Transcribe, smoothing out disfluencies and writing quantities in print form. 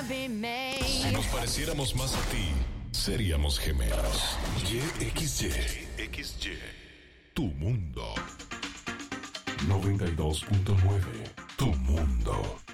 Si nos pareciéramos más a ti, seríamos gemelos. XY. Tu mundo. 92.9. Tu mundo.